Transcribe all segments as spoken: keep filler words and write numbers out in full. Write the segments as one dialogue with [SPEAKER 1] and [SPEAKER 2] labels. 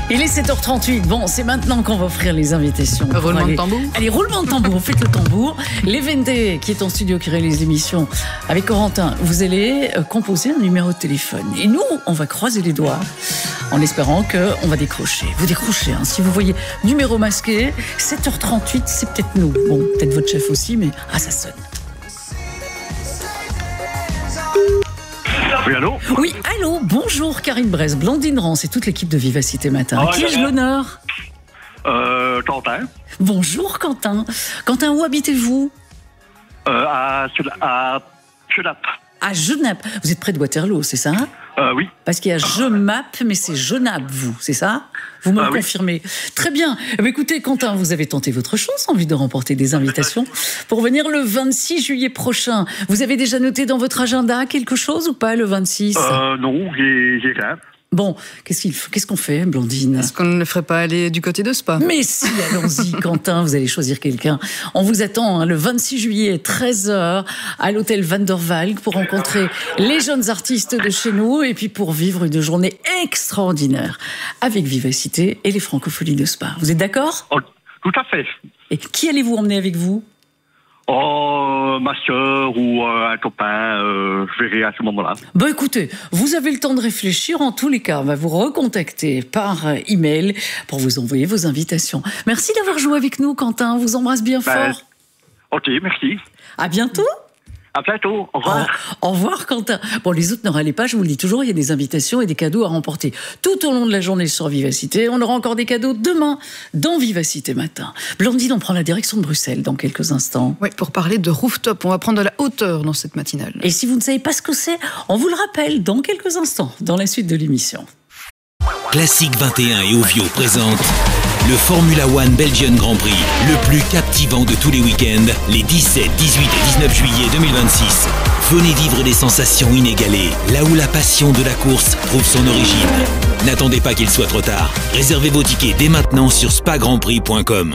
[SPEAKER 1] Il est sept heures trente-huit. Bon, c'est maintenant qu'on va offrir les invitations.
[SPEAKER 2] Roulement
[SPEAKER 1] aller...
[SPEAKER 2] de tambour.
[SPEAKER 1] Allez, roulement de tambour. Faites le tambour. Léventé, qui est en studio, qui réalise l'émission avec Corentin, vous allez composer un numéro de téléphone. Et nous, on va croiser les doigts en espérant qu'on va décrocher. Vous décrochez, hein. Si vous voyez numéro masqué, sept heures trente-huit, c'est peut-être nous. Bon, peut-être votre chef aussi, mais ah, ça sonne.
[SPEAKER 3] Oui, allô?
[SPEAKER 1] Oui, allô, bonjour Karine Bresse, Blandine Rance et toute l'équipe de Vivacité Matin.
[SPEAKER 3] Ah,
[SPEAKER 1] à qui ai-je l'honneur?
[SPEAKER 3] Euh, Quentin.
[SPEAKER 1] Bonjour Quentin. Quentin, où habitez-vous?
[SPEAKER 3] Euh, à, à Genappe.
[SPEAKER 1] À Genappe. Vous êtes près de Waterloo, c'est ça?
[SPEAKER 3] Euh, oui.
[SPEAKER 1] Parce qu'il y a Genappe, mais c'est Genappe, vous, c'est ça? Vous me
[SPEAKER 3] ah,
[SPEAKER 1] le confirmez. Oui. Très bien. Eh bien. Écoutez, Quentin, vous avez tenté votre chance en vue de remporter des invitations pour venir le vingt-six juillet prochain. Vous avez déjà noté dans votre agenda quelque chose ou pas le vingt-six?
[SPEAKER 3] Euh, non, j'ai, j'ai rien.
[SPEAKER 1] Bon, qu'est-ce qu'il faut, qu'est-ce qu'on fait, Blandine?
[SPEAKER 2] Est-ce qu'on ne le ferait pas aller du côté de Spa?
[SPEAKER 1] Mais si, allons-y, Quentin, vous allez choisir quelqu'un. On vous attend hein, le vingt-six juillet, treize heures, à l'hôtel Van der Valk pour rencontrer les jeunes artistes de chez nous et puis pour vivre une journée extraordinaire avec Vivacité et les Francopholies de Spa. Vous êtes d'accord?
[SPEAKER 3] Oh, tout à fait.
[SPEAKER 1] Et qui allez-vous emmener avec vous?
[SPEAKER 3] Oh, ma soeur ou euh, un copain, euh, je verrai à ce moment-là.
[SPEAKER 1] Bon, écoutez, vous avez le temps de réfléchir. En tous les cas, on va vous recontacter par email pour vous envoyer vos invitations. Merci d'avoir joué avec nous, Quentin. On vous embrasse bien
[SPEAKER 3] ben,
[SPEAKER 1] fort.
[SPEAKER 3] Ok, merci.
[SPEAKER 1] À bientôt.
[SPEAKER 3] À bientôt. Au revoir.
[SPEAKER 1] Oh, au revoir, Quentin. Bon, les autres ne râlez pas, je vous le dis toujours, il y a des invitations et des cadeaux à remporter tout au long de la journée sur Vivacité. On aura encore des cadeaux demain dans Vivacité Matin. Blandine, on prend la direction de Bruxelles dans quelques instants.
[SPEAKER 2] Oui, pour parler de rooftop, on va prendre de la hauteur dans cette matinale.
[SPEAKER 1] Et si vous ne savez pas ce que c'est, on vous le rappelle dans quelques instants, dans la suite de l'émission.
[SPEAKER 4] Classique vingt et un et Ovio présente le Formula One Belgian Grand Prix, le plus captivant de tous les week-ends, les dix-sept, dix-huit et dix-neuf juillet deux mille vingt-six. Venez vivre des sensations inégalées, là où la passion de la course trouve son origine. N'attendez pas qu'il soit trop tard. Réservez vos tickets dès maintenant sur spa grand prix point com.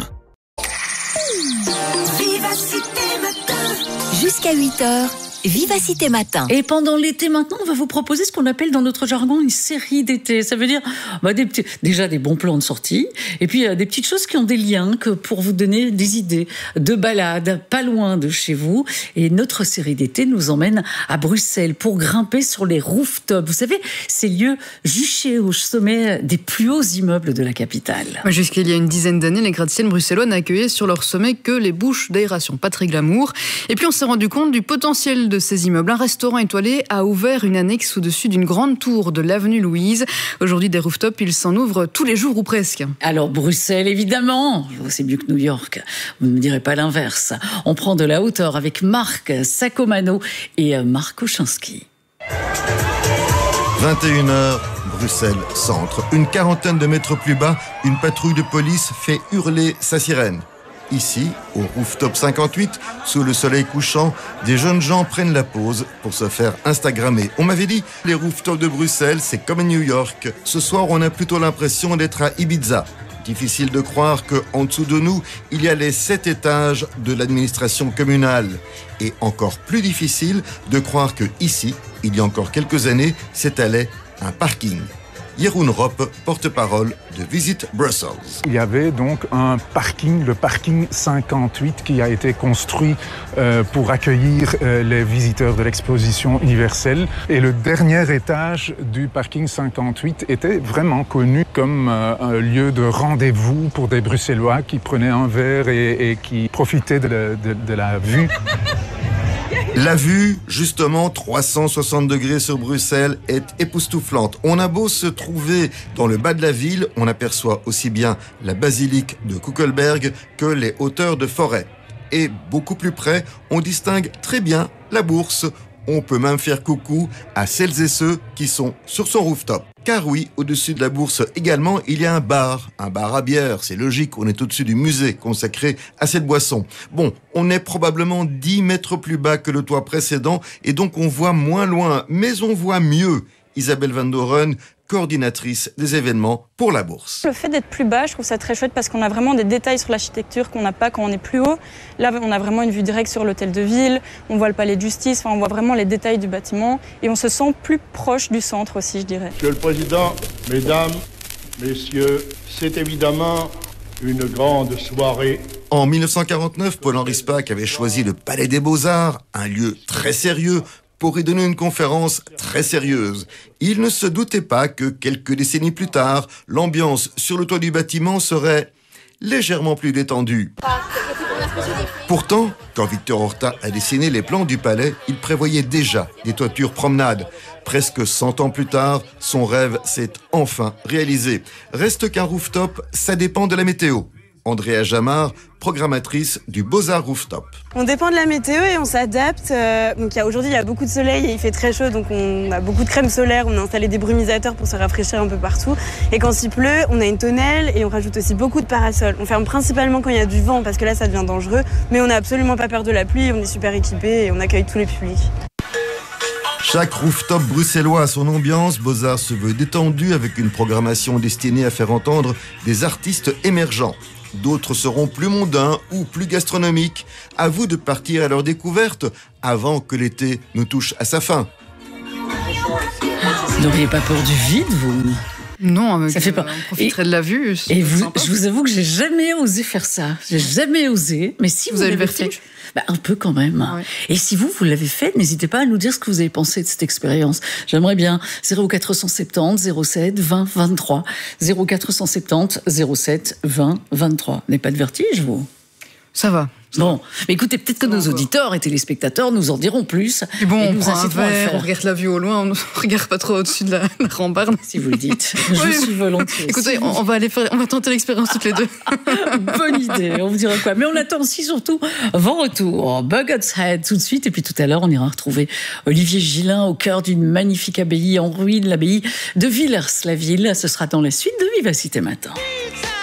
[SPEAKER 5] Jusqu'à huit heures. Vivacité Matin.
[SPEAKER 1] Et pendant l'été maintenant, on va vous proposer ce qu'on appelle dans notre jargon une série d'été. Ça veut dire bah, des petits, déjà des bons plans de sortie et puis euh, des petites choses qui ont des liens que pour vous donner des idées de balades pas loin de chez vous. Et notre série d'été nous emmène à Bruxelles pour grimper sur les rooftops. Vous savez, ces lieux juchés au sommet des plus hauts immeubles de la capitale.
[SPEAKER 2] Jusqu'il y a une dizaine d'années, les gratte-ciels bruxellois n'accueillaient sur leur sommet que les bouches d'aération. Pas très glamour. Et puis on s'est rendu compte du potentiel de ces immeubles. Un restaurant étoilé a ouvert une annexe au-dessus d'une grande tour de l'avenue Louise. Aujourd'hui, des rooftops, il s'en ouvre tous les jours ou presque.
[SPEAKER 1] Alors, Bruxelles, évidemment. C'est mieux que New York. Vous ne me direz pas l'inverse. On prend de la hauteur avec Marc Sacomano et Marc Oczynski.
[SPEAKER 6] vingt et une heures, Bruxelles Centre. Une quarantaine de mètres plus bas, une patrouille de police fait hurler sa sirène. Ici, au rooftop cinquante-huit, sous le soleil couchant, des jeunes gens prennent la pause pour se faire instagrammer. On m'avait dit, les rooftops de Bruxelles, c'est comme à New York. Ce soir, on a plutôt l'impression d'être à Ibiza. Difficile de croire qu'en dessous de nous, il y a les sept étages de l'administration communale. Et encore plus difficile de croire que ici, il y a encore quelques années, s'étalait un parking. Jeroen Ropp, porte-parole de Visit Brussels.
[SPEAKER 7] Il y avait donc un parking, le parking cinquante-huit, qui a été construit euh, pour accueillir euh, les visiteurs de l'exposition universelle. Et le dernier étage du parking cinquante-huit était vraiment connu comme euh, un lieu de rendez-vous pour des Bruxellois qui prenaient un verre et, et qui profitaient de la, de, de la vue.
[SPEAKER 6] La vue, justement, trois cent soixante degrés sur Bruxelles, est époustouflante. On a beau se trouver dans le bas de la ville, on aperçoit aussi bien la basilique de Kuckelberg que les hauteurs de Forêt. Et beaucoup plus près, on distingue très bien la bourse. On peut même faire coucou à celles et ceux qui sont sur son rooftop. Car oui, au-dessus de la bourse également, il y a un bar. Un bar à bière, c'est logique, on est au-dessus du musée consacré à cette boisson. Bon, on est probablement dix mètres plus bas que le toit précédent et donc on voit moins loin, mais on voit mieux. Isabelle Van Doren, coordinatrice des événements pour la bourse.
[SPEAKER 8] Le fait d'être plus bas, je trouve ça très chouette parce qu'on a vraiment des détails sur l'architecture qu'on n'a pas quand on est plus haut. Là, on a vraiment une vue directe sur l'hôtel de ville, on voit le palais de justice, enfin, on voit vraiment les détails du bâtiment et on se sent plus proche du centre aussi, je dirais.
[SPEAKER 9] Monsieur le Président, Mesdames, messieurs, c'est évidemment une grande soirée.
[SPEAKER 6] En mille neuf cent quarante-neuf, Paul-Henri Spaak avait choisi le Palais des Beaux-Arts, un lieu très sérieux, pour y donner une conférence très sérieuse. Il ne se doutait pas que quelques décennies plus tard, l'ambiance sur le toit du bâtiment serait légèrement plus détendue. Pourtant, quand Victor Horta a dessiné les plans du palais, il prévoyait déjà des toitures promenades. Presque cent ans plus tard, son rêve s'est enfin réalisé. Reste qu'un rooftop, ça dépend de la météo. Andrea Jamard, programmatrice du Beaux-Arts Rooftop.
[SPEAKER 8] On dépend de la météo et on s'adapte. Euh, donc aujourd'hui, il y a beaucoup de soleil et il fait très chaud, donc on a beaucoup de crème solaire. On a installé des brumisateurs pour se rafraîchir un peu partout. Et quand il pleut, on a une tonnelle et on rajoute aussi beaucoup de parasols. On ferme principalement quand il y a du vent parce que là, ça devient dangereux. Mais on n'a absolument pas peur de la pluie, on est super équipés et on accueille tous les publics.
[SPEAKER 6] Chaque rooftop bruxellois a son ambiance. Beaux-Arts se veut détendu avec une programmation destinée à faire entendre des artistes émergents. D'autres seront plus mondains ou plus gastronomiques. À vous de partir à leur découverte avant que l'été ne touche à sa fin.
[SPEAKER 1] Vous n'auriez pas peur du vide, vous ?
[SPEAKER 2] Non, mais
[SPEAKER 1] ça fait pas.
[SPEAKER 2] On profiterait et, de la vue.
[SPEAKER 1] Et vous, je vous avoue que j'ai jamais osé faire ça. J'ai jamais osé. Mais si vous,
[SPEAKER 2] vous avez le vertige,
[SPEAKER 1] bah, un peu quand même. Ouais. Et si vous, vous l'avez fait, n'hésitez pas à nous dire ce que vous avez pensé de cette expérience. J'aimerais bien. zéro quatre cent soixante-dix zéro sept vingt vingt-trois. zéro quatre cent soixante-dix zéro sept vingt vingt-trois. Vous n'avez pas de vertige, vous ?
[SPEAKER 2] Ça va.
[SPEAKER 1] Bon, mais écoutez, peut-être que nos auditeurs et téléspectateurs nous en diront plus.
[SPEAKER 2] Et bon,
[SPEAKER 1] et
[SPEAKER 2] on
[SPEAKER 1] nous
[SPEAKER 2] prend un verre,
[SPEAKER 1] faire.
[SPEAKER 2] On regarde la vue au loin, on ne regarde pas trop au-dessus de la, la rambarde.
[SPEAKER 1] Si vous le dites, je oui, suis volontiers.
[SPEAKER 2] Écoutez, on, on va aller faire, on va tenter l'expérience toutes les deux.
[SPEAKER 1] Bonne idée, on vous dira quoi. Mais on attend aussi surtout vos retours. Buggett's Head tout de suite, et puis tout à l'heure, on ira retrouver Olivier Gillin au cœur d'une magnifique abbaye en ruine, l'abbaye de Villers-la-Ville. Ce sera dans la suite de Vivacité Matin.